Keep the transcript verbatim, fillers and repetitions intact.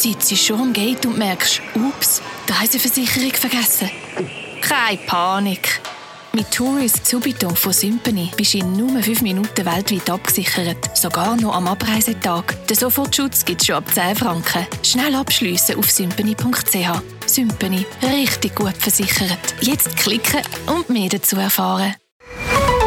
sitzt schon am Gate und merkst, ups, die Reiseversicherung vergessen. Keine Panik. Mit Tourist Subito von Sympany bist du in nur fünf Minuten weltweit abgesichert, sogar noch am Abreisetag. Den Sofortschutz gibt es schon ab zehn Franken. Schnell abschliessen auf sympany punkt c h. Sympany, richtig gut versichert. Jetzt klicken und mehr dazu erfahren.